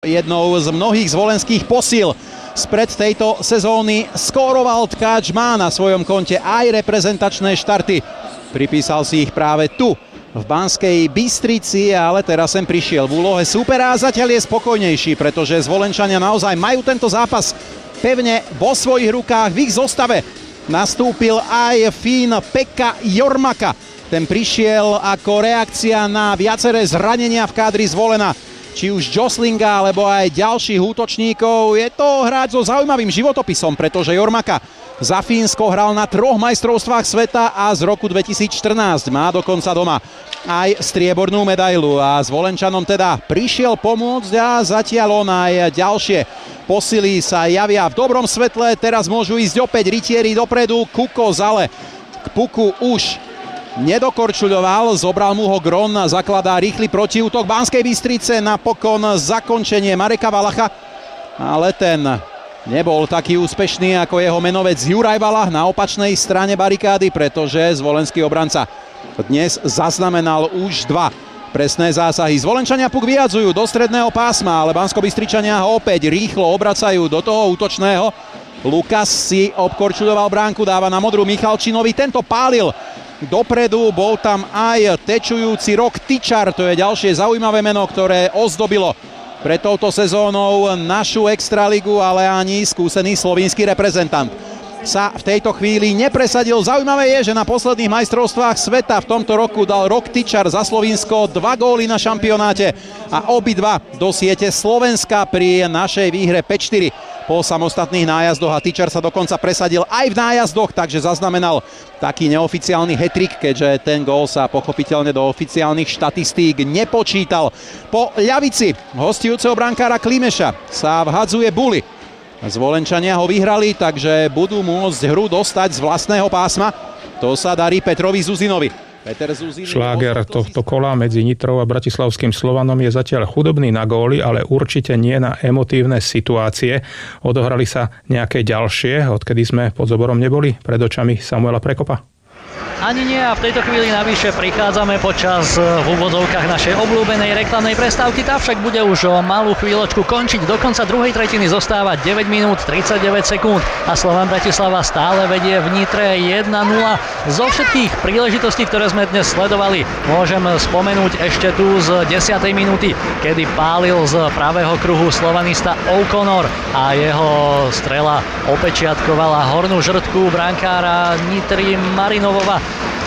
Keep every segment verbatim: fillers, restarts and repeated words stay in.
jednou z mnohých zvolenských posíl. Spred tejto sezóny skóroval tkáč, má na svojom konte aj reprezentačné štarty. Pripísal si ich práve tu, v Banskej Bystrici, ale teraz sem prišiel v úlohe supera a zatiaľ je spokojnejší, pretože Zvolenčania naozaj majú tento zápas pevne vo svojich rukách. V ich zostave nastúpil aj Fín Pekka Jormaka. Ten prišiel ako reakcia na viaceré zranenia v kádri Zvolena. Či už Joslinga, alebo aj ďalších útočníkov. Je to hráč so zaujímavým životopisom, pretože Jormaka za Fínsko hral na troch majstrovstvách sveta a z roku dvetisícštrnásť má dokonca doma aj striebornú medailu. A Zvolenčanom teda prišiel pomôcť a zatiaľ on aj ďalšie posily sa javia v dobrom svetle. Teraz môžu ísť opäť rytieri dopredu. Kuko Zale k puku už nedokorčuľoval, zobral mu ho Gron, zakladá rýchly protiútok Banskej Bystrice, napokon zakončenie Mareka Valacha, ale ten nebol taký úspešný ako jeho menovec Juraj Valach na opačnej strane barikády, pretože zvolenský obranca dnes zaznamenal už dva presné zásahy. Zvolenčania puk vyjadzujú do stredného pásma, ale Banskobystričania ho opäť rýchlo obracajú do toho útočného. Lukas si obkorčuľoval bránku, dáva na modrú Michalčinovi, tento pálil dopredu, bol tam aj tečujúci Rok Tyčar, to je ďalšie zaujímavé meno, ktoré ozdobilo pre touto sezónou našu extraligu, ale ani skúsený slovinský reprezentant sa v tejto chvíli nepresadil. Zaujímavé je, že na posledných majstrovstvách sveta v tomto roku dal Rok Tyčar za Slovinsko dva góly na šampionáte a obidva do siete Slovenska pri našej výhre päť štyri po samostatných nájazdoch a Tyčar sa dokonca presadil aj v nájazdoch, takže zaznamenal taký neoficiálny hat-trick, keďže ten gól sa pochopiteľne do oficiálnych štatistík nepočítal. Po ľavici hostujúceho brankára Klimeša sa vhadzuje Bully. Zvolenčania ho vyhrali, takže budú môcť hru dostať z vlastného pásma. To sa darí Petrovi Zuzinovi. Peter Zuzin... Šláger tohto kola medzi Nitrou a bratislavským Slovanom je zatiaľ chudobný na góly, ale určite nie na emotívne situácie. Odohrali sa nejaké ďalšie, odkedy sme pod Zoborom neboli, pred očami Samuela Prekopa? Ani nie a v tejto chvíli navyše prichádzame počas v úvodzovkách našej obľúbenej reklamnej prestávky. Tá však bude už o malú chvíľočku končiť. Do konca druhej tretiny zostáva deväť minút tridsaťdeväť sekúnd a Slovan Bratislava stále vedie v Nitre jeden nula. Zo všetkých príležitostí, ktoré sme dnes sledovali, môžem spomenúť ešte tu z desiatej minúty, kedy pálil z pravého kruhu slovanista O'Connor a jeho strela opečiatkovala hornú žrtku brankára Nitry Marinovova.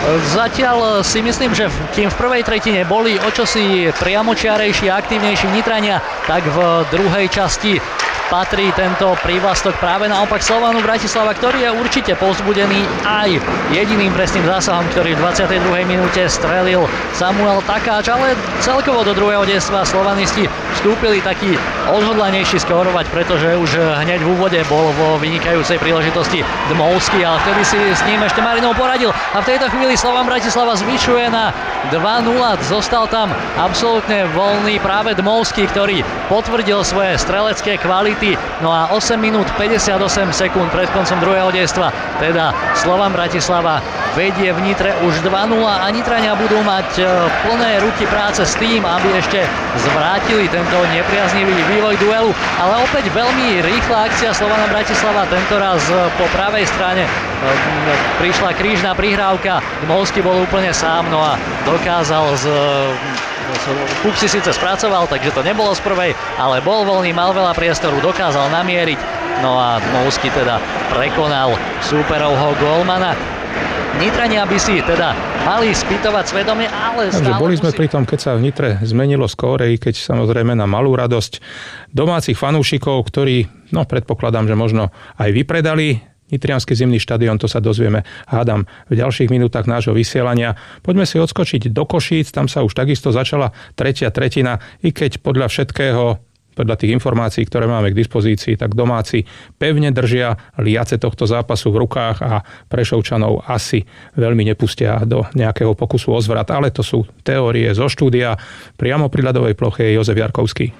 Zatiaľ si myslím, že kým v prvej tretine boli o čosi priamočiarejší a aktívnejší Nitrania, tak v druhej časti patrí tento prívlastok práve naopak Slovanu Bratislava, ktorý je určite povzbudený aj jediným presným zásahom, ktorý v dvadsiatej druhej minúte strelil Samuel Takáč, ale celkovo do druhého dejstva slovanisti vstúpili taký odhodlanejší skórovať, pretože už hneď v úvode bol vo vynikajúcej príležitosti Dmovský, ale vtedy si s ním ešte Marinov poradil a v tejto chvíli Slovan Bratislava zvyšuje na dva nula. Zostal tam absolútne voľný práve Dmovský, ktorý potvrdil svoje strelecké kvality. No a osem minút päťdesiatosem sekúnd pred koncom druhého dejstva teda Slovan Bratislava vedie v Nitre už dva nula a Nitrania budú mať plné ruky práce s tým, aby ešte zvrátili tento nepriaznivý vývoj duelu, ale opäť veľmi rýchla akcia Slovana Bratislava, tentoraz po pravej strane prišla krížna prihrávka, Dmovský bol úplne sám, no a dokázal z Puk si síce spracoval, takže to nebolo z prvej, ale bol voľný, mal veľa priestoru, dokázal namieriť, no a Dmovský teda prekonal súperovho gólmana. Nitrania by si teda mali spýtovať svedomie, ale stále... Takže boli sme musí... pri tom, keď sa v Nitre zmenilo skóre, keď samozrejme na malú radosť domácich fanúšikov, ktorí, no predpokladám, že možno aj vypredali Nitriansky zimný štadión, to sa dozvieme, hádam, v ďalších minútach nášho vysielania. Poďme si odskočiť do Košíc, tam sa už takisto začala tretia tretina, i keď podľa všetkého, podľa tých informácií, ktoré máme k dispozícii, tak domáci pevne držia liace tohto zápasu v rukách a Prešovčanov asi veľmi nepustia do nejakého pokusu o zvrat, ale to sú teórie zo štúdia. Priamo pri ľadovej ploche je Jozef Jarkovský.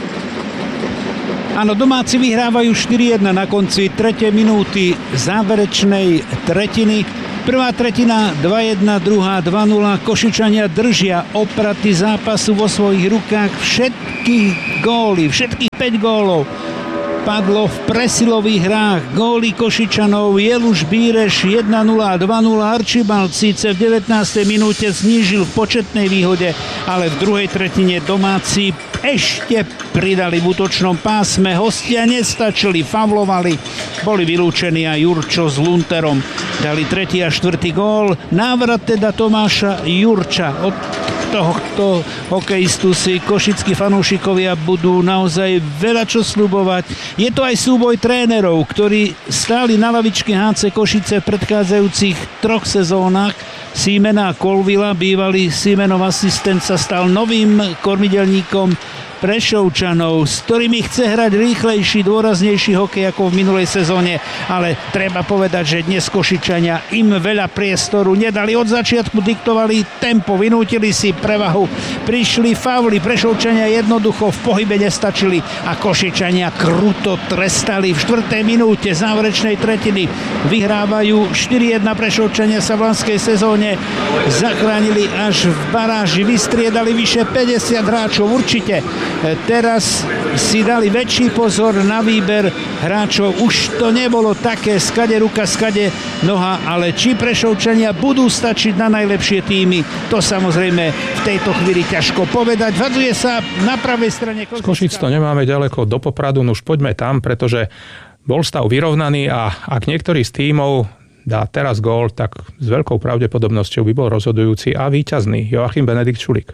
Áno, domáci vyhrávajú štyri jedna na konci tretej minúty záverečnej tretiny. Prvá tretina dva jedna, druhá dva nula. Košičania držia opraty zápasu vo svojich rukách. Všetky góly, všetkých päť gólov padlo v presilových hrách. Góly Košičanov: Jeluš Bíreš jeden nula, dva nula. Archibald síce v devätnástej minúte znížil v početnej výhode, ale v druhej tretine domáci ešte pridali v útočnom pásme. Hostia nestačili, faulovali, boli vylúčení a Jurčo s Lunterom dali tretí a štvrtý gól. Návrat teda Tomáša Jurča. Od tohto hokejistu si košickí fanúšikovia budú naozaj veľa čo sľubovať. Je to aj súboj trénerov, ktorí stáli na lavičke há cé Košice v predchádzajúcich troch sezónach. Símena Kolvila, bývalý Símenov asistent, sa stal novým kormidelníkom Prešovčanov, s ktorými chce hrať rýchlejší, dôraznejší hokej ako v minulej sezóne, ale treba povedať, že dnes Košičania im veľa priestoru nedali. Od začiatku diktovali tempo, vynútili si prevahu, prišli fauly, Prešovčania jednoducho v pohybe nestačili a Košičania kruto trestali. V štvrtej minúte záverečnej tretiny vyhrávajú štyri jedna. Prešovčania sa v lanskej sezóne zachránili až v baráži, vystriedali vyše päťdesiat hráčov. Určite teraz si dali väčší pozor na výber hráčov. Už to nebolo také skade ruka, skade noha, ale či Prešovčania budú stačiť na najlepšie týmy, to samozrejme v tejto chvíli ťažko povedať. Vadzuje sa na pravej strane z Košic to nemáme ďaleko do Popradu, no už poďme tam, pretože bol stav vyrovnaný a ak niektorý z tímov dá teraz gól, tak s veľkou pravdepodobnosťou by bol rozhodujúci a víťazný Joachim Benedikt Šulík.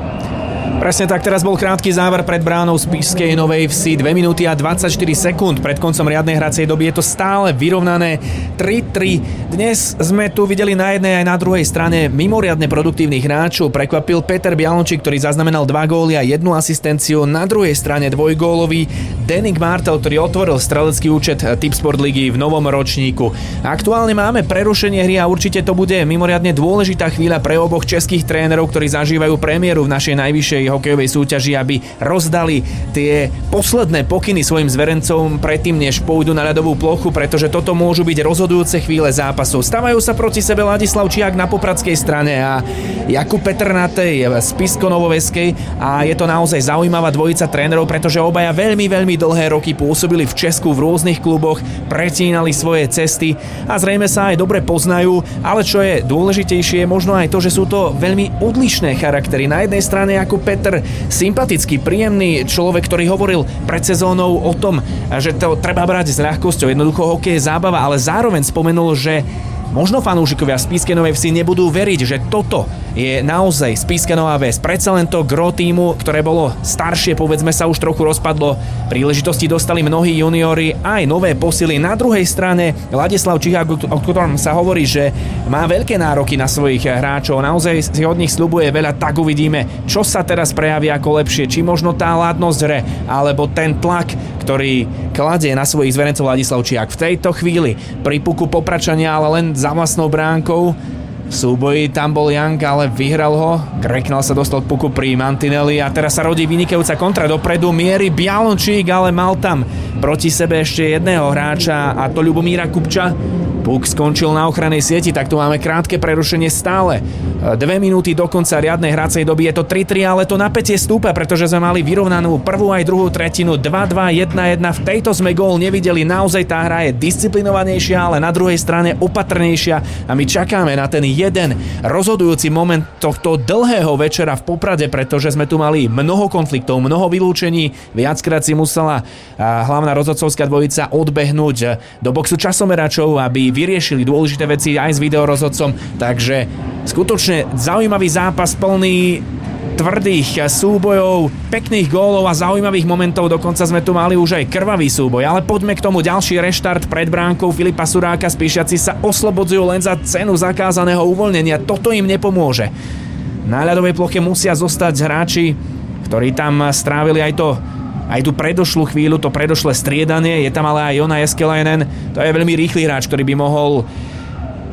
Presne tak, teraz bol krátky záver pred bránou Spišskej Novej Vsi. dve minúty a dvadsaťštyri sekúnd pred koncom riadnej hracej doby. Je to stále vyrovnané tri tri. Dnes sme tu videli na jednej aj na druhej strane mimoriadne produktívnych hráčov. Prekvapil Peter Bialončík, ktorý zaznamenal dva góly a jednu asistenciu. Na druhej strane dvojgólový Denik Martel, ktorý otvoril strelecký účet Tipsport ligy v novom ročníku. Aktuálne máme prerušenie hry a určite to bude mimoriadne dôležitá chvíľa pre oboch českých trénerov, ktorí zažívajú premiéru v našej najvyššej hokejovej súťaži, aby rozdali tie posledné pokyny svojim zverencom predtým, než pôjdu na ľadovú plochu, pretože toto môžu byť rozhodujúce chvíle zápasov. Stavajú sa proti sebe Ladislav Čiák na popradskej strane a Jakub Petrnatej v Spišsko-Novoveskej a je to naozaj zaujímavá dvojica trénerov, pretože obaja veľmi, veľmi dlhé roky pôsobili v Česku v rôznych kluboch, pretínali svoje cesty a zrejme sa aj dobre poznajú, ale čo je dôležitejšie je možno aj to, že sú to veľmi odlišné charaktery. Na jednej strane Jakub Petr, sympatický, príjemný človek, ktorý hovoril pred sezónou o tom, že to treba brať s ľahkosťou, jednoducho hokej je zábava, ale zároveň spomenul, že možno fanúšikovia Spišskej Novej Vsi nebudú veriť, že toto je naozaj Spišská Nová Ves. Predsa len to gro týmu, ktoré bolo staršie, povedzme sa už trochu rozpadlo. Príležitosti dostali mnohí juniori, aj nové posily. Na druhej strane Ladislav Čihák, o ktorom sa hovorí, že má veľké nároky na svojich hráčov. Naozaj si od nich sľubuje veľa, tak uvidíme, čo sa teraz prejaví ako lepšie. Či možno tá ladnosť hre, alebo ten tlak, ktorý kladie na svojich zverencov Ladislav Čiák. V tejto chvíli pri puku Popračania, ale len za vlastnou bránkou. V súboji tam bol Jank, ale vyhral ho. Kreknal sa dostal k puku pri mantineli a teraz sa rodí vynikajúca kontra dopredu. Mierí Bialončík, ale mal tam proti sebe ešte jedného hráča a to Ľubomíra Kupča. Puk skončil na ochrannej sieti, tak tu máme krátke prerušenie stále. Dve minúty do konca riadnej hracej doby, je to tri tri, ale to napätie stúpa, pretože sme mali vyrovnanú prvú aj druhú tretinu, dva dva, jedna jedna. V tejto sme gól nevideli, naozaj tá hra je disciplinovanejšia, ale na druhej strane opatrnejšia a my čakáme na ten jeden rozhodujúci moment tohto dlhého večera v Poprade, pretože sme tu mali mnoho konfliktov, mnoho vylúčení, viackrát si musela hlavná rozhodcovská dvojica odbehnúť do boxu časomeračov, aby vyriešili dôležité veci aj s videorozhodcom, takže skutočne zaujímavý zápas plný tvrdých súbojov, pekných gólov a zaujímavých momentov, dokonca sme tu mali už aj krvavý súboj, ale poďme k tomu, ďalší reštart pred bránkou Filipa Suráka. Spišiaci sa oslobodzujú len za cenu zakázaného uvoľnenia, toto im nepomôže. Na ľadovej ploche musia zostať hráči, ktorí tam strávili aj to aj tú predošlú chvíľu, to predošlé striedanie. Je tam ale aj Jona Jeskelainen, to je veľmi rýchly hráč, ktorý by mohol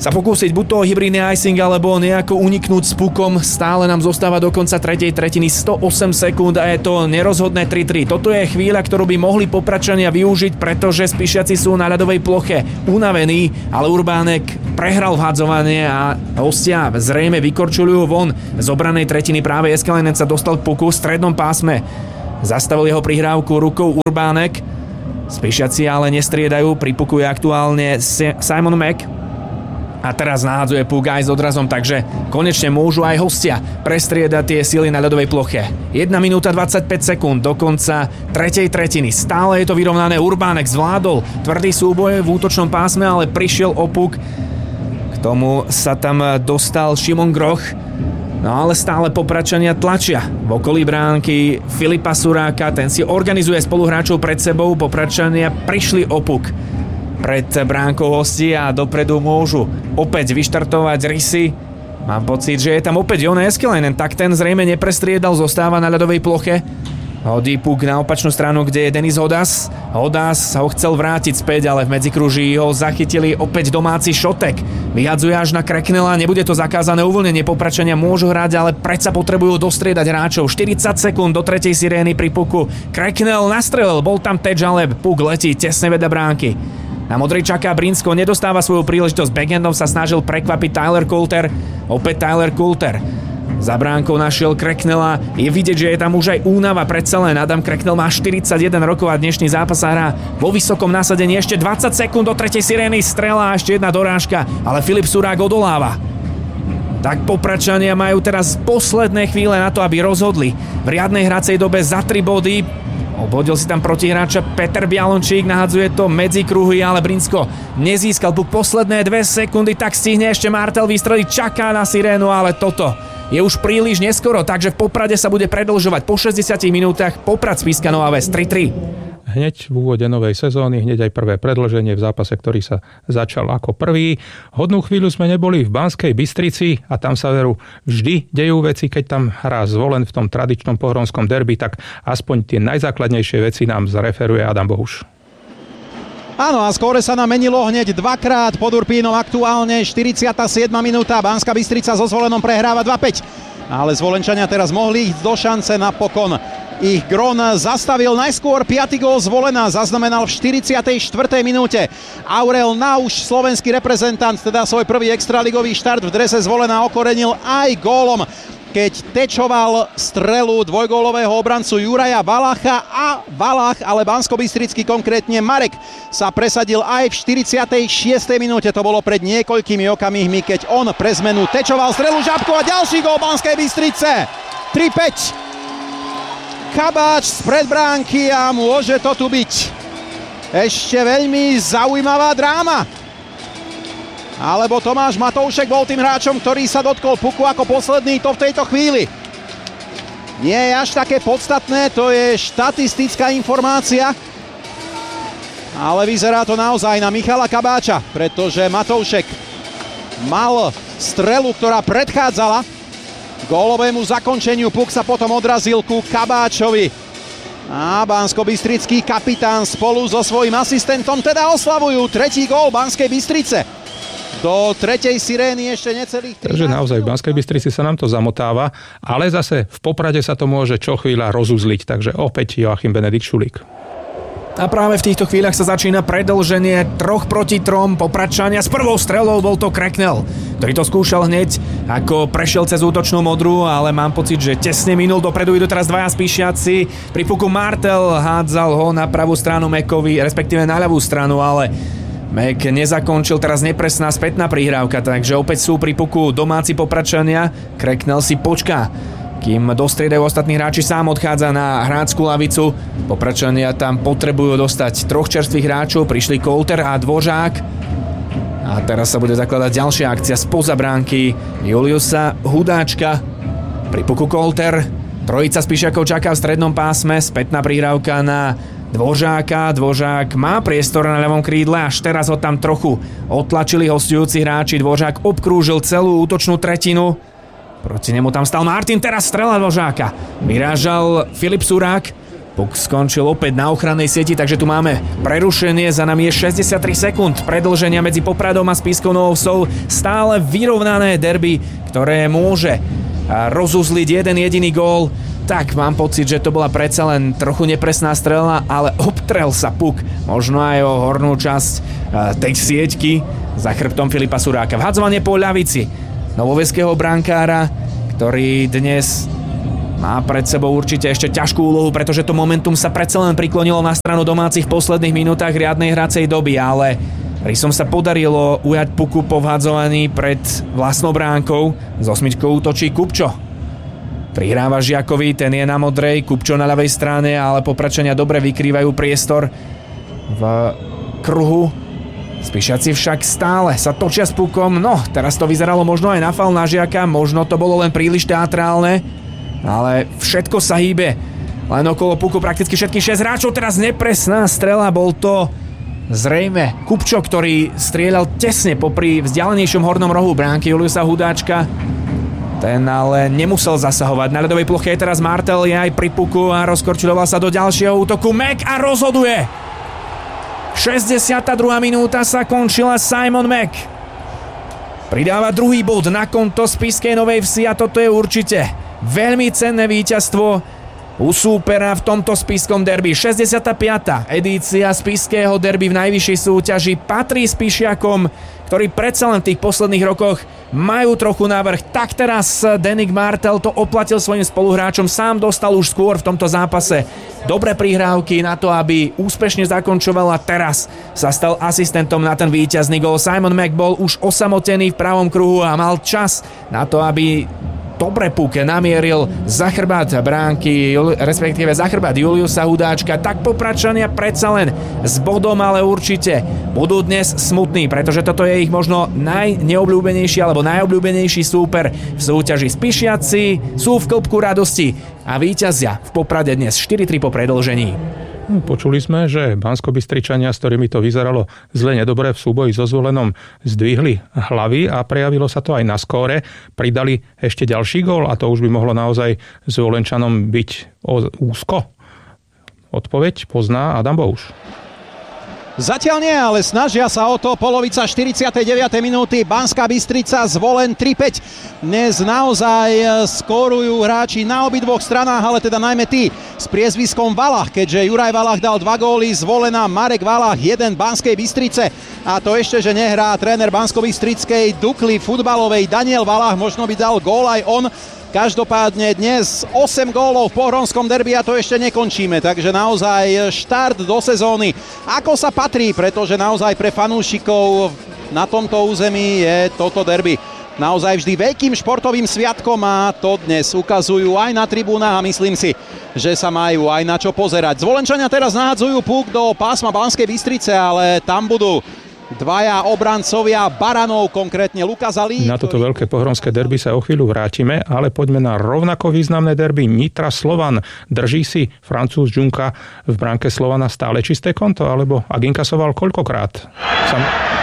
sa pokúsiť buď toho hybridný icing alebo nejako uniknúť s pukom. Stále nám zostáva do konca tretej tretiny sto osem sekúnd a je to nerozhodné tri tri. Toto je chvíľa, ktorú by mohli Popračania využiť, pretože Spišiaci sú na ľadovej ploche unavení, ale Urbánek prehral vhadzovanie a hostia zrejme vykorčuľujú von. Z obranej tretiny práve Jääskeläinen sa dostal k puku v strednom pásme. Zastavil jeho prihrávku rukou Urbánek. Spišiaci ale nestriedajú, pri puku je aktuálne Simon Mack. A teraz nahádzuje puk aj s odrazom, takže konečne môžu aj hostia prestriedať tie sily na ľadovej ploche. jedna minúta dvadsaťpäť sekúnd do konca tretej tretiny. Stále je to vyrovnané. Urbánek zvládol tvrdý súboj v útočnom pásme, ale prišiel o puk. K tomu sa tam dostal Šimon Groch. No ale stále Popračania tlačia v okolí bránky Filipa Suráka. Ten si organizuje spoluhráčov pred sebou. Popračania prišli o puk pred bránkou hostí a dopredu môžu opäť vyštartovať rysy. Mám pocit, že je tam opäť Jon Jääskeläinen, tak ten zrejme neprestriedal, zostáva na ľadovej ploche. Hodí puk na opačnú stranu, kde je Denis Hodas. Hodas ho chcel vrátiť späť, ale v medzikruží ho zachytili opäť domáci Šotek. Vyhadzuje až na Kreknela, nebude to zakázané uvoľnenie. Popračania môžu hrať, ale predsa potrebujú dostriedať hráčov. štyridsať sekúnd do tretej sirény pri puku. Kreknel nastrelil, bol tam teč, ale puk letí tesne vedľa bránky. Na modrej čaká Brinsko, nedostáva svoju príležitosť. Backhandom sa snažil prekvapiť Tyler Coulter. Opäť Tyler Coulter. Za bránkou našiel Kreknela. Je vidieť, že je tam už aj únava. Predsa len Adam Kreknel má štyridsaťjeden rokov a dnešný zápas hrá vo vysokom nasadení. Ešte dvadsať sekúnd do tretej sirény. Strela a ešte jedna dorážka. Ale Filip Surák odoláva. Tak Popračania majú teraz posledné chvíle na to, aby rozhodli. V riadnej hracej dobe za tri body. Obhodil si tam protihráča Peter Bialončík, nahadzuje to medzi kruhy, ale Brinsko nezískal puk posledné dve sekundy, tak stihne ešte Martel vystreliť, čaká na sirénu, ale toto je už príliš neskoro, takže v Poprade sa bude predĺžovať po šesťdesiatich minútach. Poprad Spišská Nová Ves tri tri. Hneď v úvode novej sezóny, hneď aj prvé predĺženie v zápase, ktorý sa začal ako prvý. Hodnú chvíľu sme neboli v Banskej Bystrici a tam sa veru vždy dejú veci, keď tam hrá Zvolen v tom tradičnom pohronskom derby, tak aspoň tie najzákladnejšie veci nám zreferuje Adam Bohuš. Áno, a skóre sa nám menilo hneď dvakrát pod Urpínom, aktuálne štyridsiata siedma minúta. Banská Bystrica so Zvolenom prehráva dva päť. Ale Zvolenčania teraz mohli ísť do šance napokon. Ich Gron zastavil najskôr piaty gól Zvolena, zaznamenal v štyridsiatej štvrtej minúte. Aurel Nauš, slovenský reprezentant, teda svoj prvý extraligový štart v drese Zvolena okorenil aj gólom, keď tečoval strelu dvojgólového obrancu Juraja Valacha a Valach, ale banskobystrický konkrétne Marek, sa presadil aj v štyridsiatej šiestej minúte. To bolo pred niekoľkými okamihmi, keď on pre zmenu tečoval strelu Žabku a ďalší gól Banskej Bystrice. tri päť. Kabáč spred bránky a môže to tu byť ešte veľmi zaujímavá dráma. Alebo Tomáš Matoušek bol tým hráčom, ktorý sa dotkol puku ako posledný to v tejto chvíli. Nie je až také podstatné, to je štatistická informácia. Ale vyzerá to naozaj na Michala Kabáča, pretože Matoušek mal strelu, ktorá predchádzala gólovému zakončeniu. Puk sa potom odrazil ku Kabáčovi. A banskobystrický kapitán spolu so svojím asistentom teda oslavujú tretí gól Banskej Bystrice. Do tretej sirény ešte necelých trinásť. Takže naozaj v Banskej Bystrici sa nám to zamotáva, ale zase v Poprade sa to môže čo chvíľa rozuzliť. Takže opäť Joachim Benedikt Šulík. A práve v týchto chvíľach sa začína predĺženie troch proti trom. Popračania s prvou strelou bol to Kreknel, ktorý to skúšal hneď, ako prešiel cez útočnú modrú, ale mám pocit, že tesne minul. Dopredu idú teraz dvaja Spišiaci. Pri puku Martel hádzal ho na pravú stranu Mekovi, respektíve na ľavú stranu, ale Mek nezakončil, teraz nepresná spätná prihrávka, takže opäť sú pri puku domáci Popračania. Kreknel si počká, kým dostriedajú ostatní hráči, sám odchádza na hráčskú lavicu. Popračania tam potrebujú dostať troch čerstvých hráčov, prišli Coulter a Dvořák. A teraz sa bude zakladať ďalšia akcia spoza bránky Juliusa Hudáčka. Pri puku Coulter, trojica Spišiakov čaká v strednom pásme, spätná prihrávka na Dvořáka. Dvořák má priestor na ľavom krídle, až teraz ho tam trochu otlačili hostujúci hráči. Dvořák obkrúžil celú útočnú tretinu. Proti nemu tam stal Martin, teraz strela Dvořáka. Vyrážal Filip Surák. Puk skončil opäť na ochrannej sieti, takže tu máme prerušenie, za nami je šesťdesiattri sekúnd predĺženia medzi Popradom a Spišskou Novou Vsou. Stále vyrovnané derby, ktoré môže rozuzliť jeden jediný gól. Tak, mám pocit, že to bola predsa len trochu nepresná strela, ale obtrel sa puk, možno aj o hornú časť tej sieťky za chrbtom Filipa Suráka. Vhadzovanie po ľavici novoveského brankára, ktorý dnes má pred sebou určite ešte ťažkú úlohu, pretože to momentum sa predsa len priklonilo na stranu domácich v posledných minútach riadnej hracej doby, ale Rysom sa podarilo ujať puku po vhadzovaní pred vlastnou bránkou. S osmičkou útočí Kupčo. Prihráva Žiakovi, ten je na modrej, Kupčo na ľavej strane, ale Popračania dobre vykrývajú priestor v kruhu. Spišiaci však stále sa točia s pukom. No, teraz to vyzeralo možno aj na faul na Žiaka, možno to bolo len príliš teatrálne, ale všetko sa hýbe len okolo puku, prakticky všetkých šesť hráčov. Teraz nepresná strela, bol to zrejme Kupčo, ktorý strieľal tesne popri vzdialenejšom hornom rohu bránky Juliusa Hudáčka. Ten ale nemusel zasahovať. Na ľadovej ploche je teraz Martel, je aj pri puku a rozkorčiloval sa do ďalšieho útoku Mack a rozhoduje. šesťdesiata druhá minúta sa končila, Simon Mack pridáva druhý bod na konto Spišskej Novej Vsi a toto je určite veľmi cenné víťazstvo u súpera v tomto spišskom derby. šesťdesiata piata edícia spišského derby v najvyššej súťaži patrí Spišiakom, ktorí predsa len v tých posledných rokoch majú trochu návrh. Tak teraz Denik Martel to oplatil svojim spoluhráčom, sám dostal už skôr v tomto zápase dobré prihrávky na to, aby úspešne zakončoval a teraz sa stal asistentom na ten víťazný gól. Simon Mack bol už osamotený v pravom kruhu a mal čas na to, aby dobre puk namieril za chrbát bránky, respektíve za chrbát Juliusa Hudáčka. Tak Popračania predsa len s bodom, ale určite budú dnes smutní, pretože toto je ich možno najneobľúbenejší alebo najobľúbenejší súper v súťaži. Spišiaci sú v klbku radosti a víťazia v Poprade dnes štyri tri po predĺžení. Počuli sme, že Banskobystričania, s ktorými to vyzeralo zle nedobre v súboji so Zvolenom, zdvihli hlavy a prejavilo sa to aj na skóre. Pridali ešte ďalší gól a to už by mohlo naozaj Zvolenčanom byť úzko. Odpoveď pozná Adam Bouš. Zatiaľ nie, ale snažia sa o to. Polovica štyridsiatej deviatej minúty. Banská Bystrica, Zvolen tri päť. Dnes naozaj skórujú hráči na obidvoch stranách, ale teda najmä tí s priezviskom Valach, keďže Juraj Valach dal dva góly, Zvolena Marek Valach, jeden Banskej Bystrice. A to ešte, že nehrá tréner Banskobystrickej Dukly futbalovej Daniel Valach, možno by dal gól aj on. Každopádne dnes osem gólov v pohronskom derby a to ešte nekončíme, takže naozaj štart do sezóny ako sa patrí, pretože naozaj pre fanúšikov na tomto území je toto derby naozaj vždy veľkým športovým sviatkom a to dnes ukazujú aj na tribúnach a myslím si, že sa majú aj na čo pozerať. Zvolenčania teraz nahádzajú puk do pásma Banskej Bystrice, ale tam budú dvaja obrancovia Baranov, konkrétne Lukas Ali. Na toto veľké pohronské derby sa o chvíľu vrátime, ale poďme na rovnako významné derby Nitra Slovan. Drží si Francúz Džunka v bránke Slovana stále čisté konto, alebo ak inkasoval koľkokrát? Sam...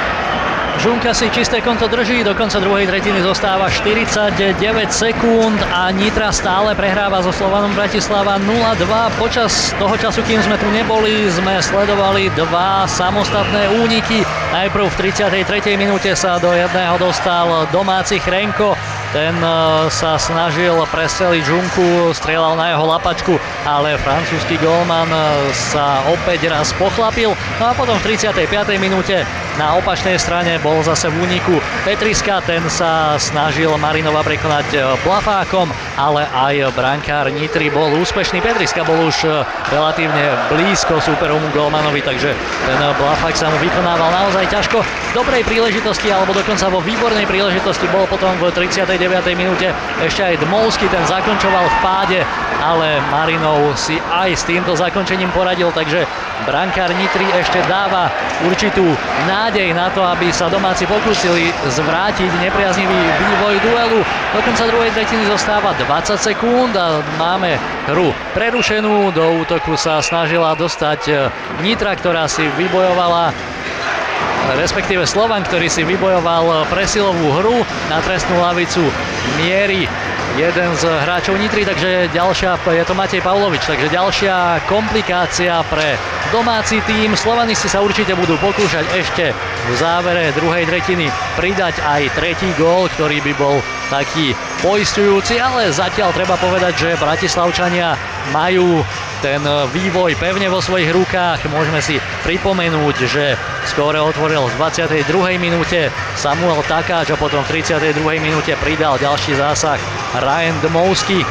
Žunka si čisté konto drží, do konca druhej tretiny zostáva štyridsaťdeväť sekúnd a Nitra stále prehráva so Slovanom Bratislava nula dva. Počas toho času, kým sme tu neboli, sme sledovali dva samostatné úniky. Najprv v tridsiatej tretej minúte sa do jedného dostal domáci Chrenko. Ten sa snažil prestreliť Žunku, strieľal na jeho lapačku, ale francúzsky gólman sa opäť raz pochlapil. No a potom v tridsiatej piatej minúte na opačnej strane bol zase v úniku Petriska, ten sa snažil Marinova prekonať Blafákom, ale aj brankár Nitry bol úspešný. Petriska bol už relatívne blízko súperovmu gólmanovi, takže ten Blafák sa mu vykonával naozaj ťažko. V dobrej príležitosti, alebo dokonca vo výbornej príležitosti bol potom v tridsiatej deviatej minúte ešte aj Dmolsky, ten zakončoval v páde, ale Marinov si aj s týmto zakončením poradil, takže brankár Nitry ešte dáva určitú nádej na to, aby sa domáci pokúsili zvrátiť nepriaznivý vývoj duelu. Do konca druhej tretiny zostáva dvadsať sekúnd a máme hru prerušenú. Do útoku sa snažila dostať Nitra, ktorá si vybojovala, respektíve Slovan, ktorý si vybojoval presilovú hru. Na trestnú lavicu mierí jeden z hráčov Nitry, takže ďalšia, je to Matej Pavlovič, takže ďalšia komplikácia pre domáci tím. Slovanisti sa určite budú pokúšať ešte v závere druhej tretiny pridať aj tretí gól, ktorý by bol taký poisťujúci, ale zatiaľ treba povedať, že Bratislavčania majú ten vývoj pevne vo svojich rukách. Môžeme si pripomenúť, že skóre otvoril v dvadsiatej druhej minúte Samuel Takáč a potom v tridsiatej druhej minúte pridal ďalší zásah Ryan Dmowski.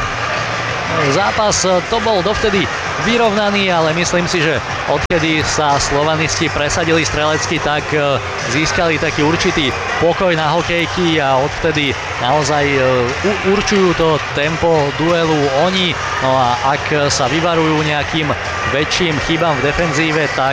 Zápas to bol dovtedy vyrovnaný, ale myslím si, že odkedy sa slovanisti presadili strelecky, tak získali taký určitý pokoj na hokejky a odtedy naozaj určujú to tempo duelu oni. No a ak sa vyvarujú nejakým väčším chybám v defenzíve, tak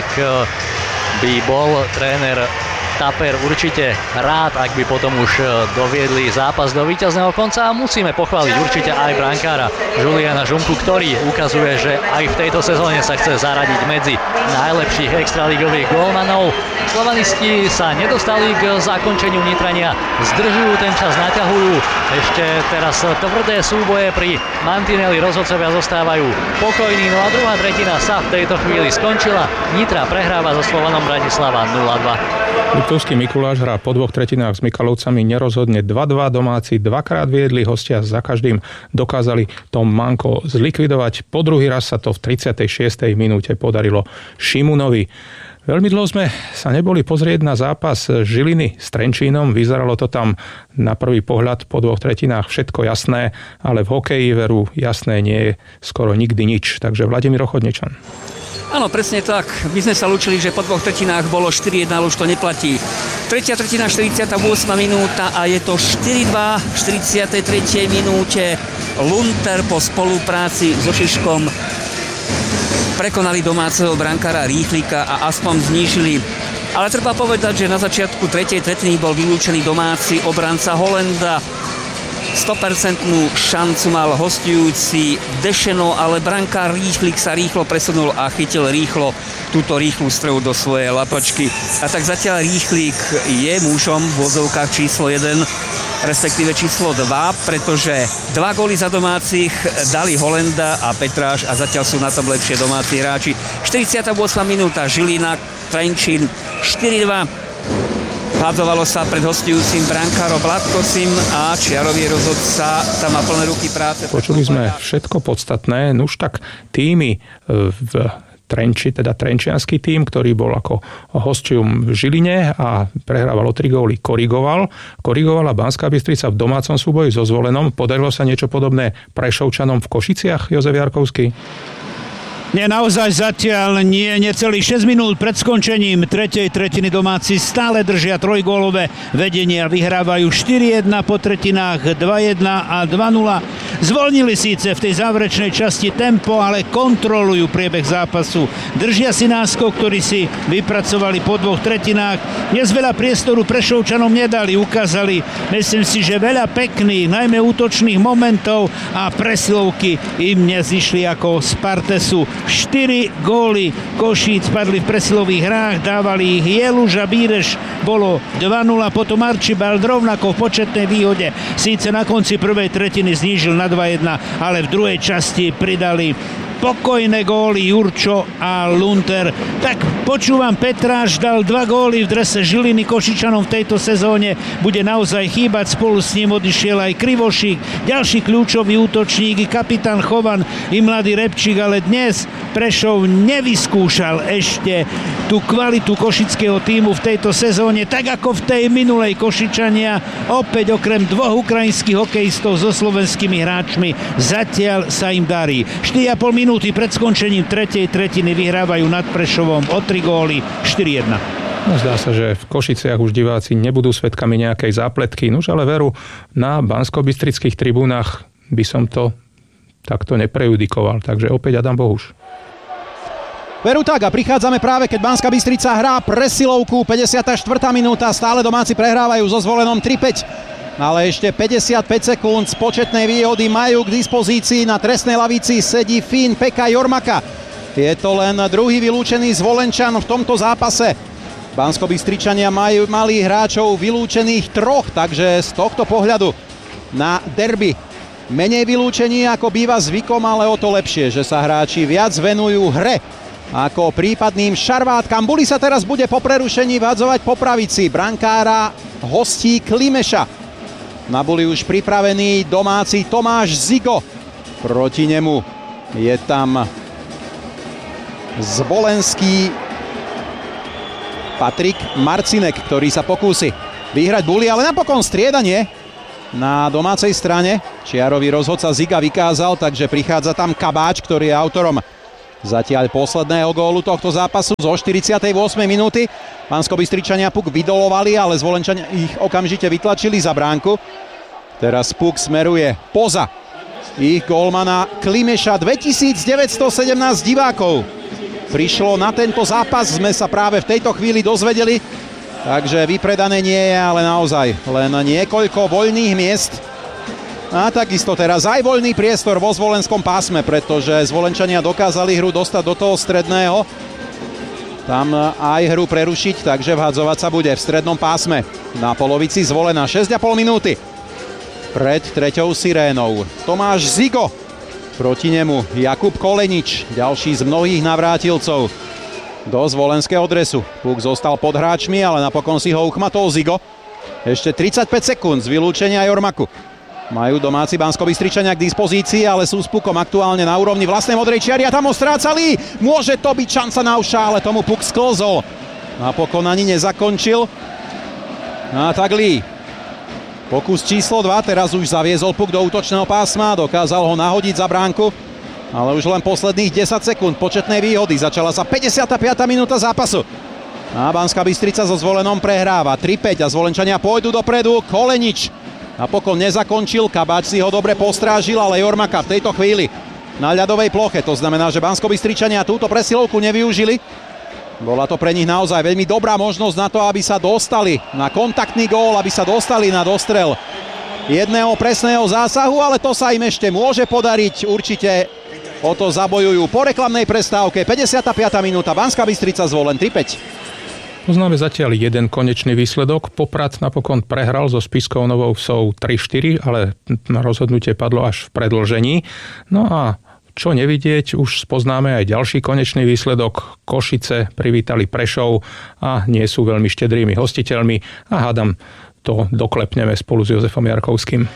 by bol tréner Taper určite rád, ak by potom už doviedli zápas do víťazného konca, a musíme pochváliť určite aj brankára Juliana Žumku, ktorý ukazuje, že aj v tejto sezóne sa chce zaradiť medzi najlepších extraligových gólmanov. Slovanisti sa nedostali k zakončeniu Nitrania, zdržujú, ten čas naťahujú, ešte teraz tvrdé súboje pri mantineli, rozhodcovia zostávajú pokojní, no a druhá tretina sa v tejto chvíli skončila. Nitra prehráva so Slovanom Bratislava nula dva. Liptovský Mikuláš hrá po dvoch tretinách s Mikalovcami nerozhodne dva dva, domáci dvakrát viedli, hostia za každým dokázali to manko zlikvidovať. Po druhý raz sa to v tridsiatej šiestej minúte podarilo Šimunovi. Veľmi dlho sme sa neboli pozrieť na zápas Žiliny s Trenčínom. Vyzeralo to tam na prvý pohľad po dvoch tretinách všetko jasné, ale v hokeji veru jasné nie je skoro nikdy nič. Takže Vladimír Ochodničan. Áno, presne tak. My sme sa lúčili, že po dvoch tretinách bolo štyri jedna, ale už to neplatí. Tretia tretina, štyridsiata ôsma minúta a je to štyri dva. V štyridsiatej tretej minúte Lunter po spolupráci so Šiškom prekonali domáceho brankára Rýchlika a aspoň znížili. Ale treba povedať, že na začiatku tretej tretiny bol vylúčený domáci obranca Holenda. sto percent šancu mal hostujúci Dešeno, ale brankár Rýchlik sa rýchlo presunul a chytil rýchlo túto rýchlu streľu do svojej lapačky. A tak zatiaľ Rýchlik je mužom v vozovkách číslo jeden, respektíve číslo dva, pretože dva góly za domácich dali Holenda a Petráš a zatiaľ sú na tom lepšie domáci hráči. štyridsiata ôsma minúta, Žilina, Trenčín štyri dva. Hádzovalo sa pred hostujúcim brankárom Blatkosim a čiarový rozhodca tam má plné ruky práce. Počuli sme všetko podstatné, nuž tak týmy v Trenči, teda trenčiansky tím, ktorý bol ako hosťom v Žiline a prehrával o tri góly, korigoval. Korigovala Banská Bystrica v domácom súboji so Zvolenom. Podarilo sa niečo podobné Prešovčanom v Košiciach, Jozef Jarkovský? Nie, naozaj zatiaľ nie, necelých šesť minút pred skončením tretej tretiny domáci stále držia trojgólové vedenie a vyhrávajú štyri jedna, po tretinách dva jedna a dva nula. Zvolnili síce v tej záverečnej časti tempo, ale kontrolujú priebeh zápasu. Držia si náskok, ktorý si vypracovali po dvoch tretinách. Dnes veľa priestoru Prešovčanom nedali, ukázali, myslím si, že veľa pekných, najmä útočných momentov a presilovky im nezišli ako z Partesu. štyri góly Košíc padli v presilových hrách, dávali ich Jeluž a Bíreš, bolo dva nula, potom Archibald rovnako v početnej výhode. Síce na konci prvej tretiny znížil na dva jedna, ale v druhej časti pridali pokojné góly Jurčo a Lunter. Tak počúvam, Petráš dal dva góly v drese Žiliny Košičanom v tejto sezóne. Bude naozaj chýbať, spolu s ním odišiel aj Krivošík, ďalší kľúčový útočník, kapitán Chovan i mladý Repčík, ale dnes Prešov nevyskúšal ešte tú kvalitu košického tímu v tejto sezóne, tak ako v tej minulej. Košičania opäť okrem dvoch ukrajinských hokejistov so slovenskými hráčmi zatiaľ sa im darí. štyri a pol minúty pred skončením tretej tretiny vyhrávajú nad Prešovom o tri góly štyri jedna. No, zdá sa, že v Košiciach už diváci nebudú svedkami nejakej zápletky, nuž ale veru, na banskobystrických tribúnach by som to takto neprejudikoval, takže opäť Adam Bohuš. Veru tak a prichádzame práve, keď Banská Bystrica hrá presilovku, päťdesiata štvrtá minúta, stále domáci prehrávajú so Zvolenom tri päť. Ale ešte päťdesiatpäť sekúnd z početnej výhody majú k dispozícii. Na trestnej lavici sedí Fín Pekka Jormaka. Je to len druhý vylúčený Zvolenčan v tomto zápase. Banskobystričania majú malých hráčov vylúčených troch, takže z tohto pohľadu na derby Menej vylúčení ako býva zvykom, ale o to lepšie, že sa hráči viac venujú hre ako prípadným šarvátkam. Buli sa teraz bude po prerušení vadzovať po pravici. Brankára hostí Klimeša. Na Buli už pripravený domáci Tomáš Zigo. Proti nemu je tam zvolenský Patrik Marcinek, ktorý sa pokúsi vyhrať Buli, ale napokon striedanie na domácej strane. Čiarový rozhodca Ziga vykázal, takže prichádza tam Kabáč, ktorý je autorom zatiaľ posledného gólu tohto zápasu zo štyridsiatej ôsmej minúty. Banskobystričania puk vydolovali, ale Zvolenčania ich okamžite vytlačili za bránku. Teraz puk smeruje poza ich gólmana Klimeša. dvetisícdeväťstosedemnásť divákov prišlo na tento zápas, sme sa práve v tejto chvíli dozvedeli. Takže vypredané nie je, ale naozaj len niekoľko voľných miest. A takisto teraz aj voľný priestor vo zvolenskom pásme, pretože Zvolenčania dokázali hru dostať do toho stredného. Tam aj hru prerušiť, takže vhadzovať sa bude v strednom pásme. Na polovici Zvolena šesť a pol minúty. Pred treťou sirénou Tomáš Zigo. Proti nemu Jakub Kolenič, ďalší z mnohých navrátilcov do zvolenského dresu. Puk zostal pod hráčmi, ale napokon si ho uchmatol Zigo. Ešte tridsaťpäť sekúnd z vylúčenia Jormaku. Majú domáci Banskobystričania k dispozícii, ale sú s pukom aktuálne na úrovni vlastnej modrej čiary a tam ho strácali. Môže to byť šanca na uša, ale tomu puk sklzol. Napokon ani nezakončil. A tak Lee. Pokus číslo dva, teraz už zaviezol puk do útočného pásma, dokázal ho nahodiť za bránku. Ale už len posledných desať sekúnd početnej výhody. Začala sa päťdesiata piata minúta zápasu. A Banská Bystrica so Zvolenom prehráva tri päť a Zvolenčania pôjdu dopredu. Kolenič napokon nezakončil, Kabáč si ho dobre postrážil, ale Jormaka v tejto chvíli na ľadovej ploche. To znamená, že Banskobystričania túto presilovku nevyužili. Bola to pre nich naozaj veľmi dobrá možnosť na to, aby sa dostali na kontaktný gól, aby sa dostali na dostrel jedného presného zásahu, ale to sa im ešte môže podariť. Určite o to zabojujú po reklamnej prestávke. päťdesiata piata minúta, Banská Bystrica Zvolen tri päť. Poznáme zatiaľ jeden konečný výsledok. Poprad napokon prehral so Spiskou Novou Vsou tri štyri, ale rozhodnutie padlo až v predĺžení. No a čo nevidieť, už spoznáme aj ďalší konečný výsledok. Košice privítali Prešov a nie sú veľmi štedrými hostiteľmi a hádam to doklepneme spolu s Jozefom Jarkovským.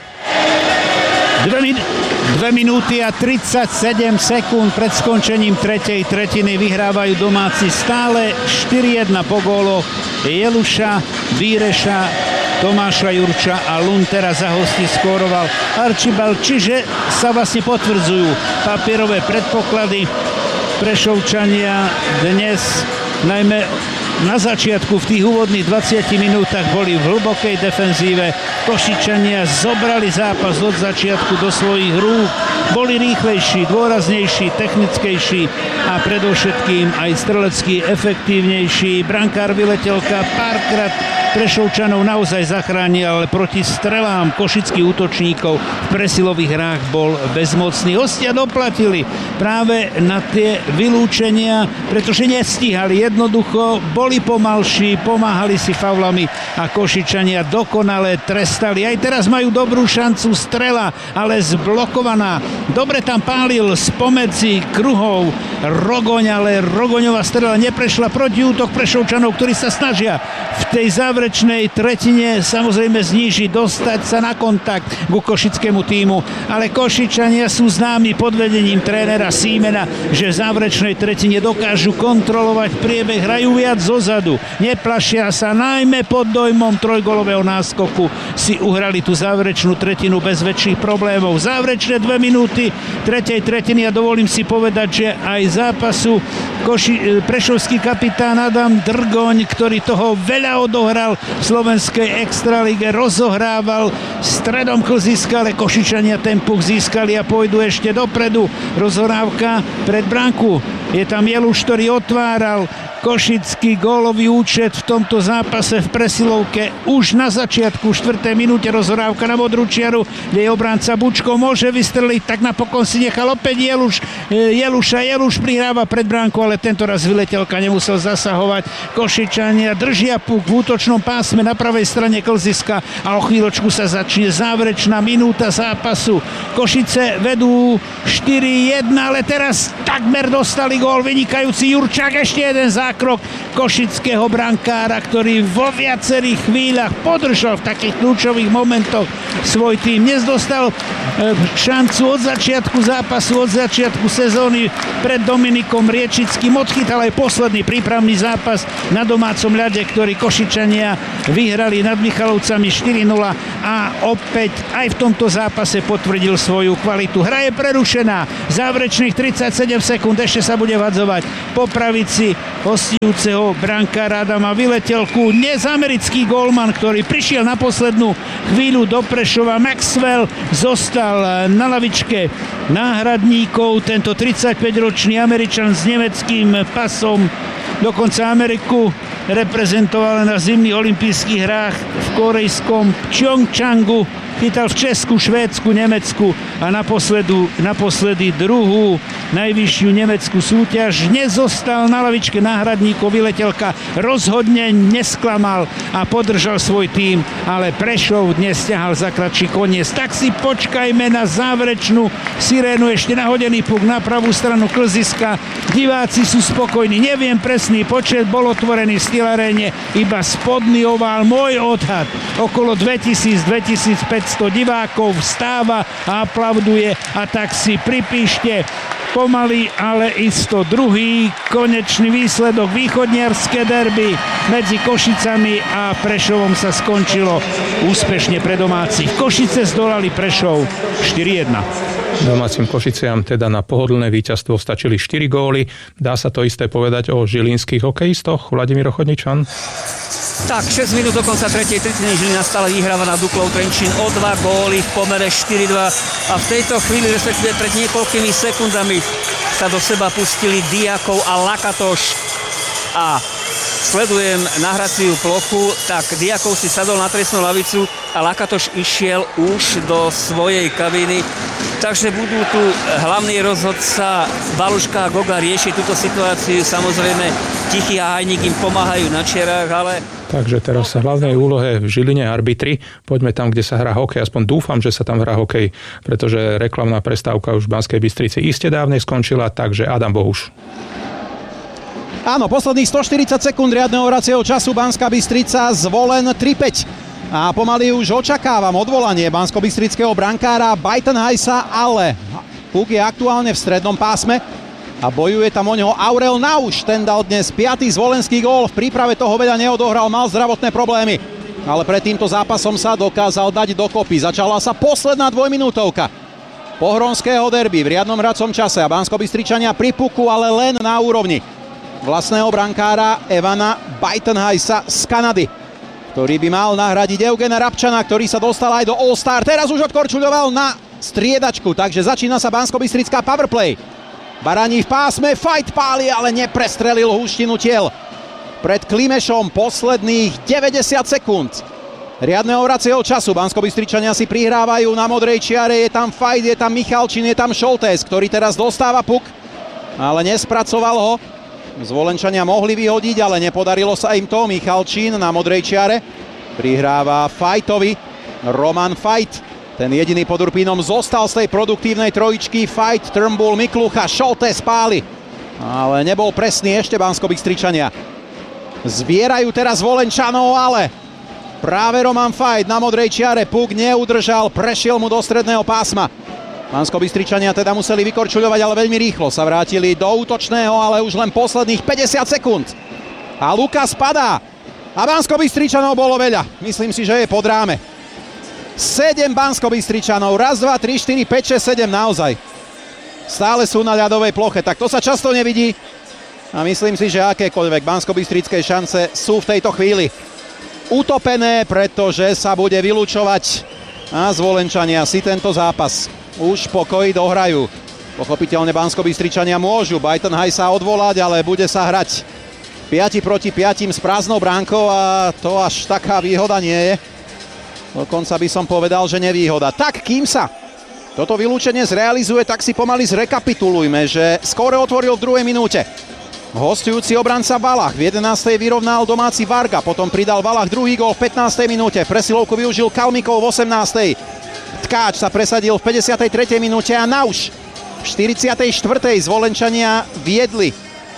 Dve, min- dve minúty a tridsaťsedem sekúnd pred skončením tretej tretiny vyhrávajú domáci stále štyri jedna po góloch Jeluša, Bíreša, Tomáša Jurča a Luntera. Za hostí skóroval Archibald, čiže sa vlastne potvrdzujú papierové predpoklady. Prešovčania dnes najmä na začiatku v tých úvodných dvadsiatich minútach boli v hlbokej defenzíve. Košičania zobrali zápas od začiatku do svojich rúk. Boli rýchlejší, dôraznejší, technickejší a predovšetkým aj strelecký efektívnejší. Brankár Vyletelka párkrát Prešovčanov naozaj zachránil, ale proti strelám košických útočníkov v presilových hrách bol bezmocný. Hostia doplatili práve na tie vylúčenia, pretože nestíhali. Jednoducho boli pomalší, pomáhali si faulami a Košičania dokonale trestali. Aj teraz majú dobrú šancu, strela, ale zblokovaná. Dobre tam pálil spomedzi kruhov Rogoň, ale Rogoňová strela neprešla. Protiútok Prešovčanov, ktorí sa snažia v tej záverečnej tretine samozrejme znížiť, dostať sa na kontakt ku košickému tímu, ale Košičania sú známi pod vedením trénera Símena, že v záverečnej tretine dokážu kontrolovať priebeh, hrajú viac zozadu, neplašia sa, najmä pod dojmom trojgolového náskoku si uhrali tú záverečnú tretinu bez väčších problémov. Záverečné dve minúty tretej tretiny a dovolím si povedať, že aj zápasu Koši, prešovský kapitán Adam Drgoň, ktorý toho veľa odohral v slovenskej extralíge, rozohrával stredom klziska, ale Košičania ten puk získali a pôjdu ešte dopredu. Rozhrávka pred bránku. Je tam Jeluš, ktorý otváral Košický gólový účet v tomto zápase v presilovke už na začiatku štvrtej minúte, rozhrávka na modrú čiaru, kde je obránca Bučko, môže vystreliť, tak napokon si nechal opäť Jeluš, Jeluša, Jeluš prihráva pred bránku, ale tento raz Vyletelka nemusel zasahovať. Košičania držia puk v útočnom pásme na pravej strane klziska a o chvíľočku sa začne záverečná minúta zápasu. Košice vedú štyri jedna, ale teraz takmer dostali gól, vynikajúci Jurčák, ešte jeden zápas. Krok košického brankára, ktorý vo viacerých chvíľach podržal v takých kľúčových momentoch svoj tým. Dnes dostal šancu od začiatku zápasu, od začiatku sezóny pred Dominikom Riečickým. Odchytal aj posledný prípravný zápas na domácom ľade, ktorý Košičania vyhrali nad Michalovcami štyri nula a opäť aj v tomto zápase potvrdil svoju kvalitu. Hra je prerušená. Záverečných tridsaťsedem sekúnd, ešte sa bude vadzovať po pravici hostujúceho brankára Adama Vyletelku. Dnes americký gólman, ktorý prišiel na poslednú chvíľu do Prešova. Maxwell zostal na lavičke náhradníkov. Tento tridsaťpäťročný Američan s nemeckým pasom dokonca Ameriku reprezentoval na zimných olympijských hrách v korejskom Pyeongchangu. Chytal v Česku, Švédsku, Nemecku a naposledu, naposledy druhú najvyššiu nemeckú súťaž. Dnes zostal na lavičke náhradníkov. Vyletelka rozhodne nesklamal a podržal svoj tím, ale Prešov dnes ťahal za kratší koniec. Tak si počkajme na záverečnú sirénu. Ešte nahodený puk na pravú stranu klziska. Diváci sú spokojní. Neviem presný počet, bol otvorený v Stylaréne iba spodný ovál. Môj odhad okolo dvetisíc až dvetisícpäťsto divákov vstáva a aplauduje, a tak si pripíšte pomaly, ale isto druhý konečný výsledok. Východniarske derby medzi Košicami a Prešovom sa skončilo úspešne pre domácich. Košice zdolali Prešov štyri jedna. Domácim Košiciam teda na pohodlné víťazstvo stačili štyri góly. Dá sa to isté povedať o žilinských hokejistoch? Vladimír Chodničan? Tak, šesť minút do konca tretej tretiny Žilina stále vyhráva na Duklou Trenčín o dva góly v pomere štyri dva a v tejto chvíli, respektíve pred niekoľkými sekundami, sa do seba pustili Diakov a Lakatoš a sledujem nahraciu plochu, tak Diakov si sadol na trestnú lavicu a Lakatoš išiel už do svojej kabíny. Takže budú tu hlavný rozhodca Baluška a Goga riešiť túto situáciu. Samozrejme, Tichý a Hajník im pomáhajú na čiarách, ale... Takže teraz sa hlavnej úlohe v Žiline arbitri. Poďme tam, kde sa hrá hokej. Aspoň dúfam, že sa tam hrá hokej, pretože reklamná prestávka už v Banskej Bystrici iste dávne skončila, takže Adam Bohuš. Áno, posledných stoštyridsať sekúnd riadneho hracieho času. Banská Bystrica, Zvolen tri päť. A pomaly už očakávam odvolanie banskobystrického brankára Bajtenhajsa, ale puk je aktuálne v strednom pásme a bojuje tam o neho Aurel Nauš. Ten dal dnes piaty zvolenský gól, v príprave toho veľa neodohral, mal zdravotné problémy, ale pred týmto zápasom sa dokázal dať dokopy. Začala sa posledná dvojminútovka pohronského derby v riadnom hracom čase a banskobystričania pri puku, ale len na úrovni vlastného brankára Evana Bajtenhajsa z Kanady, ktorý by mal nahradiť Eugena Rabčana, ktorý sa dostal aj do All-Star. Teraz už odkorčuľoval na striedačku, takže začína sa banskobystrická powerplay. Baraní v pásme, fight páli, ale neprestrelil húštinu tiel. Pred Klimešom posledných deväťdesiat sekúnd riadneho hracieho času. Banskobystričania si prihrávajú na modrej čiare, je tam fight, je tam Michalčín, je tam Šoltés, ktorý teraz dostáva puk, ale nespracoval ho. Zvolenčania mohli vyhodiť, ale nepodarilo sa im to. Michalčín na modrej čiare prihráva Fajtovi. Roman Fajt, ten jediný pod Urpínom zostal z tej produktívnej trojičky. Fajt, Turnbull, Miklucha, Šoltés páli, ale nebol presný ešte banskobystričania. Zbierajú teraz Zvolenčanov, ale práve Roman Fajt na modrej čiare puk neudržal, prešiel mu do stredného pásma. Banskobystričania teda museli vykorčuľovať, ale veľmi rýchlo sa vrátili do útočného, ale už len posledných päťdesiat sekúnd. A Lukas padá. A Banskobystričanov bolo veľa. Myslím si, že je pod ráme. sedem Banskobystričanov. Raz, dva, tri, štyri, päť, šesť, sedem naozaj. Stále sú na ľadovej ploche. Tak to sa často nevidí. A myslím si, že akékoľvek banskobystrické šance sú v tejto chvíli utopené, pretože sa bude vylúčovať. A Zvolenčania si tento zápas už pokoji dohrajú. Pochopiteľne Banskobystričania môžu Bajtenhajsa odvolať, ale bude sa hrať päť proti päť s prázdnou bránkou a to až taká výhoda nie je. Dokonca by som povedal, že nevýhoda. Tak, kým sa toto vylúčenie zrealizuje, tak si pomaly zrekapitulujme, že skóre otvoril v druhej minúte hostujúci obranca Valach. V jedenástej vyrovnal domáci Varga, potom pridal Valach druhý gól v pätnástej minúte. Presilovku využil Kalmikov v osemnástej. Tkáč sa presadil v päťdesiatej tretej minúte a Nauš v štyridsiatej štvrtej Zvolenčania viedli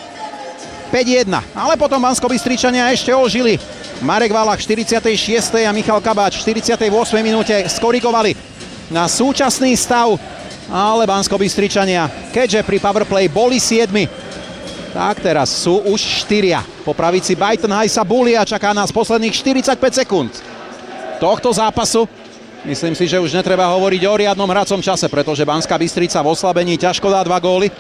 päť jedna. Ale potom Banskobystričania ešte ožili. Marek Valach v štyridsiatej šiestej a Michal Kabáč v štyridsiatej ôsmej minúte skorigovali na súčasný stav, ale Banskobystričania, keďže pri powerplay boli siedmi, tak teraz sú už štyria. Po pravici Bajton Hajsa Buli a čaká nás posledných štyridsaťpäť sekúnd tohto zápasu. Myslím si, že už netreba hovoriť o riadnom hracom čase, pretože Banská Bystrica v oslabení ťažko dá dva góly.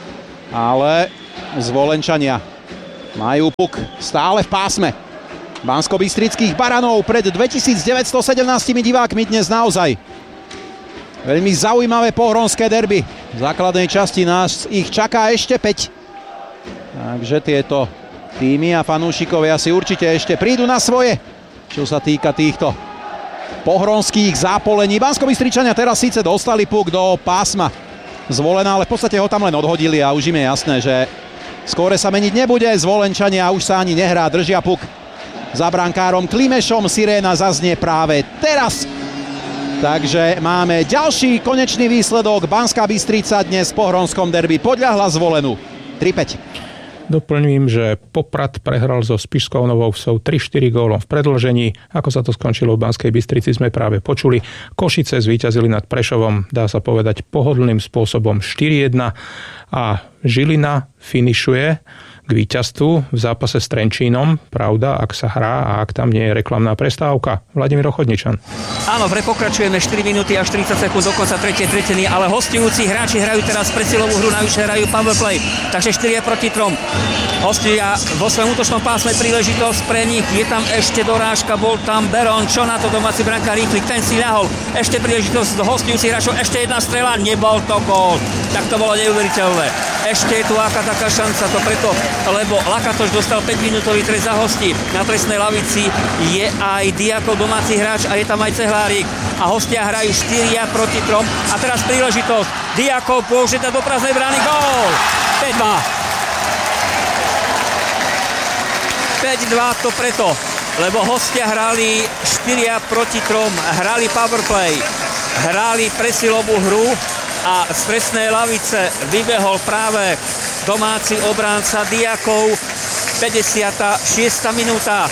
Ale Zvolenčania majú puk stále v pásme banskobystrických baranov pred dvetisícdeväťstosedemnásť divákmi dnes naozaj. Veľmi zaujímavé pohronské derby. V základnej časti nás ich čaká ešte päť. Takže tieto týmy a fanúšikovia si určite ešte prídu na svoje, čo sa týka týchto pohronských zápolení. Banskobystričania teraz síce dostali puk do pásma Zvolená, ale v podstate ho tam len odhodili a už im je jasné, že skóre sa meniť nebude. Zvolenčania už sa ani nehrá, držia puk za brankárom Klimešom. Siréna zaznie práve teraz. Takže máme ďalší konečný výsledok. Banská Bystrica dnes v pohronskom derby podľahla Zvolenu tri päť. Doplním, že Poprad prehral so Spišskou Novou Vsou tri štyri gólom v predĺžení. Ako sa to skončilo v Banskej Bystrici, sme práve počuli. Košice zvíťazili nad Prešovom, dá sa povedať, pohodlným spôsobom štyri jedna a Žilina finišuje k víťazstvu v zápase s Trenčínom. Pravda, ak sa hrá a ak tam nie je reklamná prestávka. Vladimír Ochodničan. Áno, pre pokračujeme štyri minúty a štyridsať sekúnd do konca tretej tretiny, ale hostujúci hráči hrajú teraz presilovú hru, navyše hrajú powerplay, takže štyri proti trom. Hostia vo svojom útočnom pásme, príležitosť pre nich, je tam ešte dorážka, bol tam Beron, čo na to domáci brankár Rýchlik, ten si ľahol, ešte príležitosť do hostujúcich hráčov, ešte jedna strela, nebol to gól. Tak to bolo neuveriteľné. Ešte je tu aká taká šanca, to preto, lebo Lakatoš dostal päť minútový trest za hosti. Na trestnej lavici je aj Diakov, domáci hráč, a je tam aj Cehlárik. A hostia hrajú štyri proti trom. A teraz príležitosť. Diakov pôjde do prázdnej brány, gól! päť dva. päť dva to preto, lebo hostia hrali štyri proti trom, hrali powerplay, hrali presilovú hru a z trestnej lavice vybehol práve domáci obránca Diakov. päťdesiata šiesta minúta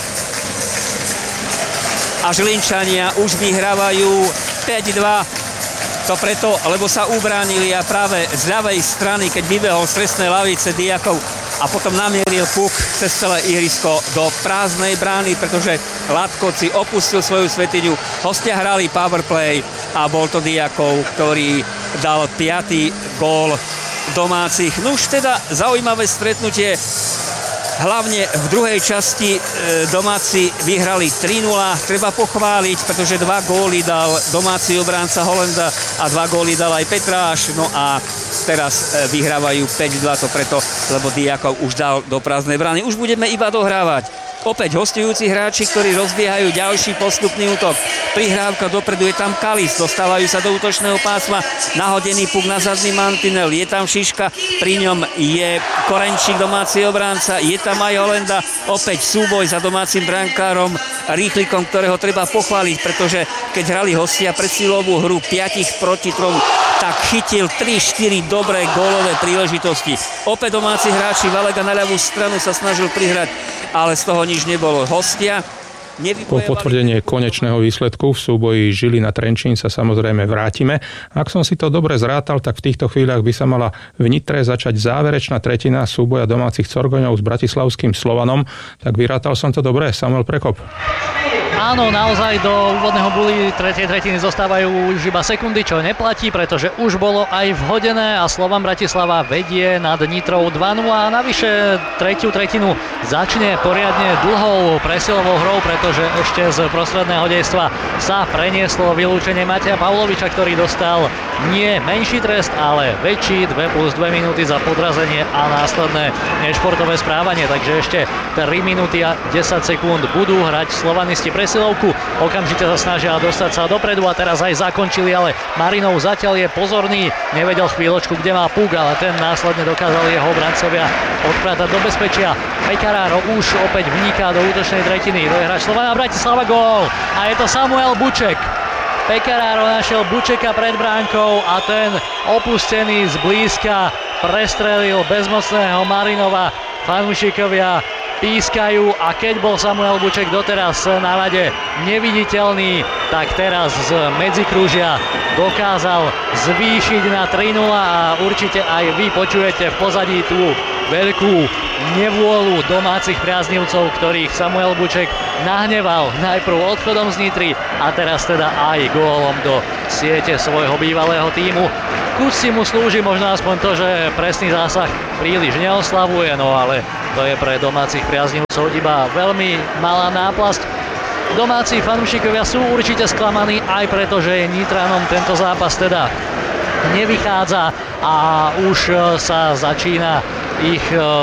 a Žilinčania už vyhrávajú päť dva. To preto, lebo sa ubránili a práve z ľavej strany, keď vybehol z trestnej lavice Diakov a potom namieril puk cez celé ihrisko do prázdnej brány, pretože Latkovci opustil svoju svetiňu. Hostia hrali powerplay a bol to Diakov, ktorý dal piaty gól domácich. No už teda zaujímavé stretnutie. Hlavne v druhej časti e, domáci vyhrali tri nula. Treba pochváliť, pretože dva góly dal domáci obránca Holenda a dva góly dal aj Petráš. No a teraz e, vyhrávajú päť dva, to preto, lebo Diakov už dal do prázdnej brány. Už budeme iba dohrávať. Opäť hostujúci hráči, ktorí rozbiehajú ďalší postupný útok. Prihrávka dopredu, je tam Kalis, dostávajú sa do útočného pásma, nahodený puk na zadný mantinel, je tam Šiška, pri ňom je Korenčík, domáci obránca, je tam aj Holenda, opäť súboj za domácim brankárom Rýchlikom, ktorého treba pochváliť, pretože keď hrali hostia presilovú hru päť proti trom, tak chytil tri štyri dobré gólové príležitosti. Opäť domáci hráči, Valega na ľavú stranu sa snažil prihrať, ale z toho nič nebolo. Hostia po potvrdenie konečného výsledku v súboji Žilina Trenčín sa samozrejme vrátime. Ak som si to dobre zrátal, tak v týchto chvíľach by sa mala v Nitre začať záverečná tretina súboja domácich Corgoňov s bratislavským Slovanom. Tak vyrátal som to dobre, Samuel Prekop. Áno, naozaj do úvodného buly tretej tretiny zostávajú už iba sekundy, čo neplatí, pretože už bolo aj vhodené a Slovan Bratislava vedie nad Nitrou dva nula a navyše tretiu tretinu začne poriadne dlhou presilovou hrou, pretože ešte z prostredného dejstva sa prenieslo vylúčenie Mateja Pavloviča, ktorý dostal Nie menší trest, ale väčší, dve plus dve minúty za podrazenie a následné nešportové správanie. Takže ešte tri minúty a desať sekúnd budú hrať slovanisti presilovku. Okamžite sa snažia dostať sa dopredu a teraz aj zakončili, ale Marinov zatiaľ je pozorný. Nevedel chvíľočku, kde má puk, ale ten následne dokázali jeho obrancovia odpratať do bezpečia. Pekarár už opäť vniká do útočnej tretiny. To je hráč Slovana Bratislava, gól. A je to Samuel Buček. Pekarár našiel Bučeka pred bránkou a ten opustený zblízka prestrelil bezmocného Marinova. Fanúšikovia pískajú a keď bol Samuel Buček doteraz na ľade neviditeľný, tak teraz z medzikružia dokázal zvýšiť na tri nula a určite aj vy počujete v pozadí tú veľkú nevôľu domácich priaznivcov, ktorých Samuel Buček nahneval najprv odchodom z Nitry a teraz teda aj gólom do siete svojho bývalého tímu. Kus si mu slúži možno aspoň to, že presný zásah príliš neoslavuje, no ale to je pre domácich priaznivcov iba veľmi malá náplasť. Domáci fanúšikovia sú určite sklamaní aj preto, že Nitranom tento zápas teda nevychádza a už sa začína ich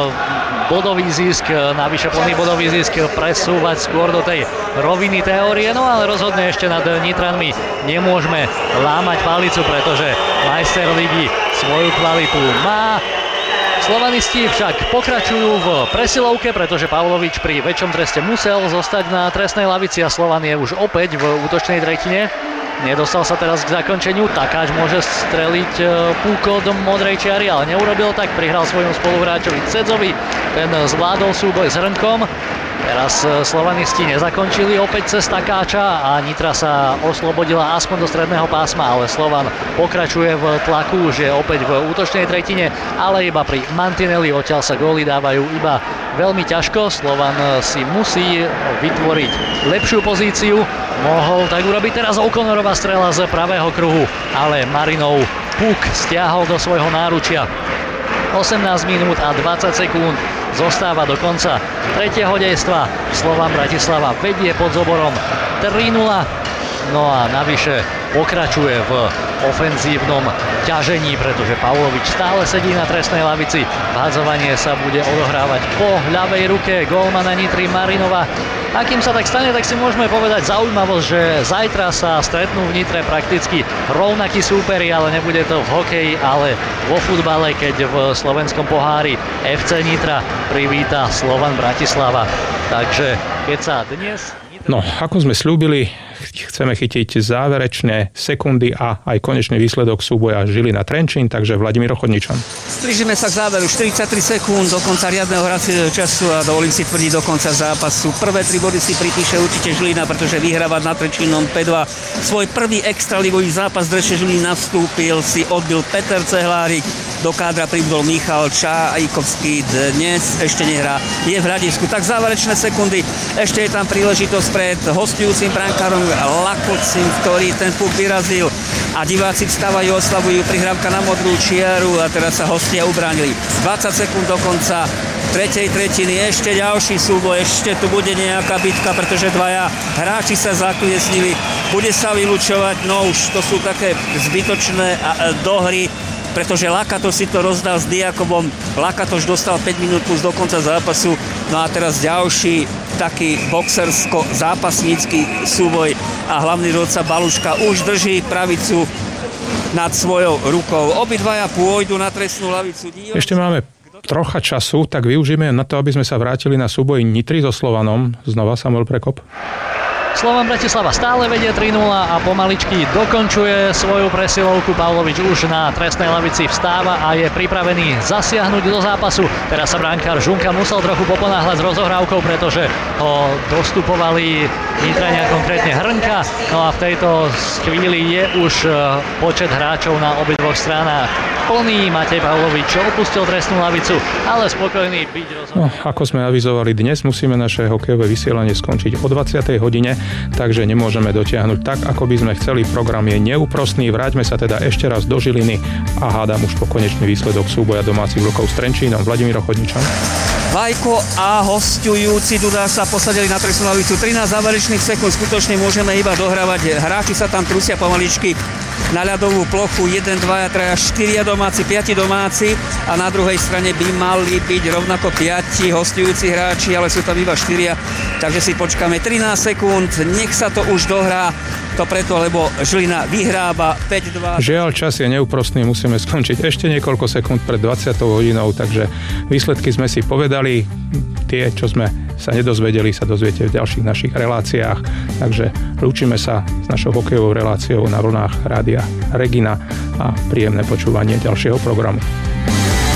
bodový zisk, navyše plný bodový zisk presúvať skôr do tej roviny teórie, no ale rozhodne ešte nad Nitranmi nemôžeme lámať palicu, pretože majster ligy svoju kvalitu má. Slovanisti však pokračujú v presilovke, pretože Pavlovič pri väčšom treste musel zostať na trestnej lavici a Slovan je už opäť v útočnej tretine. Nedostal sa teraz k zakončeniu, Takáč môže streliť púko do modrej čiary, ale neurobil tak, prihral svojmu spoluhráčovi Cedzovi, ten zvládol súboj s Hrnkom. Teraz slovanisti nezakončili opäť cez Takáča a Nitra sa oslobodila aspoň do stredného pásma, ale Slovan pokračuje v tlaku, že opäť v útočnej tretine, ale iba pri mantineli, odtiaľ sa góly dávajú iba veľmi ťažko. Slovan si musí vytvoriť lepšiu pozíciu, mohol tak urobiť teraz O'Connorová strela z pravého kruhu, ale Marinov puk stiahol do svojho náručia. osemnásť minút a dvadsať sekúnd zostáva do konca tretieho dejstva. Slovan Bratislava vedie pod zoborom tri nula. No a navyše pokračuje v ofenzívnom ťažení, pretože Pavlovič stále sedí na trestnej lavici. Vhadzovanie sa bude odohrávať po ľavej ruke gólmana Nitry Marinova. A kým sa tak stane, tak si môžeme povedať zaujímavosť, že zajtra sa stretnú v Nitre prakticky rovnakí súperi, ale nebude to v hokeji, ale vo futbale, keď v slovenskom pohári ef cé Nitra privíta Slovan Bratislava. Takže keď sa dnes... No, ako sme slúbili, chceme chytiť záverečné sekundy a aj konečný výsledok súboja Žilina Trenčín, takže Vladimír Ochodničan. Blížime sa k záveru, štyridsaťtri sekúnd do konca riadneho hracieho času a dovolím si tvrdiť do konca zápasu. Prvé tri body si pripíše určite Žilina, pretože vyhráva nad Trenčínom pé dva. Svoj prvý extraligový zápas v dreše Žiliny nastúpil, si odbil Peter Cehlárik, do kádra pribudol Michal Čajkovský, dnes ešte nehrá, je v hľadisku. Tak záverečné sekundy, ešte je tam príležitosť pred hostujúcim brankárom Lakocim, ktorý ten puk vyrazil a diváci vstávajú, oslavujú, prihrávka na modrú čiaru a teraz sa hostia ubránili. dvadsať sekúnd do konca tretej tretiny, ešte ďalší súboj, ešte tu bude nejaká bitka, pretože dvaja hráči sa zakliesnili, bude sa vylučovať, no už to sú také zbytočné dohry, pretože Lakatoš si to rozdal s Diakobom. Lakatoš dostal päť minút plus do konca zápasu. No a teraz ďalší taký boxersko-zápasnícky súboj a hlavný rodca Baluška už drží pravicu nad svojou rukou. Obidvaja pôjdu na trestnú lavicu. Ešte máme trocha času, tak využijeme na to, aby sme sa vrátili na súboj Nitry so Slovanom. Znova Samuel Prekop. Slovan Bratislava stále vedie tri nula a pomaličky dokončuje svoju presilovku. Pavlovič už na trestnej lavici vstáva a je pripravený zasiahnuť do zápasu. Teraz sa brankár Žunka musel trochu poponáhľať s rozohrávkou, pretože ho dostupovali Nitrania, konkrétne Hrnka. No a v tejto chvíli je už počet hráčov na obidvoch stranách plný. Matej Pavlovič opustil trestnú lavicu, ale spokojný byť rozhodný. No, ako sme avizovali, dnes musíme naše hokejové vysielanie skončiť o dvadsiatej hodine, takže nemôžeme dotiahnuť tak, ako by sme chceli. Program je neúprostný. Vráťme sa teda ešte raz do Žiliny a hádam už po konečný výsledok súboja domácich vlkov s Trenčínom. Vladimír Ochodničan. Vajko a hosťujúci Dudá sa posadili na trestnú lavicu. trinásť záverečných sekúnd, skutočne môžeme iba dohrávať. Hráči sa tam trusia pomaličky. na ľadovú plochu jeden, dva, tri, štyri domáci, päť domáci a na druhej strane by mali byť rovnako päť hostujúci hráči, ale sú tam iba štyria, takže si počkáme trinásť sekúnd, nech sa to už dohrá. To preto, lebo Žilina vyhráva päť dva. Žiaľ, čas je neúprostný, musíme skončiť ešte niekoľko sekúnd pred dvadsiatou hodinou, takže výsledky sme si povedali, tie, čo sme sa nedozvedeli, sa dozviete v ďalších našich reláciách, takže lúčime sa s našou hokejovou reláciou na vlnách Rádia Regina a príjemné počúvanie ďalšieho programu.